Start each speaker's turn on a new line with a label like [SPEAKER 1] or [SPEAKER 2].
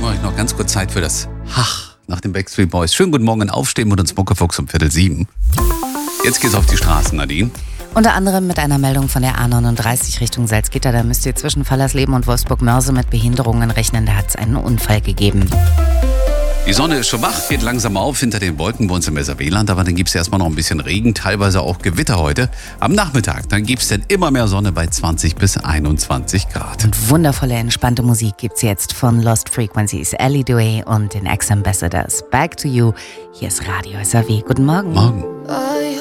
[SPEAKER 1] mache ich noch ganz kurz Zeit für das Hach nach den Backstreet Boys. Schönen guten Morgen, aufstehen mit uns Muckefuchs um 6:15. Jetzt geht's auf die Straßen, Nadine.
[SPEAKER 2] Unter anderem mit einer Meldung von der A39 Richtung Salzgitter. Da müsst ihr zwischen Fallersleben und Wolfsburg-Mörse mit Behinderungen rechnen. Da hat es einen Unfall gegeben.
[SPEAKER 1] Die Sonne ist schon wach, geht langsam auf hinter den Wolken bei uns im Weserwehland, aber dann gibt es erstmal noch ein bisschen Regen, teilweise auch Gewitter heute. Am Nachmittag, dann gibt es dann immer mehr Sonne bei 20 bis 21 Grad.
[SPEAKER 2] Und wundervolle, entspannte Musik gibt's jetzt von Lost Frequencies, Ellie Dewey und den Ex-Ambassadors. Back to You. Hier ist Radio SAW. Guten Morgen.
[SPEAKER 1] Morgen.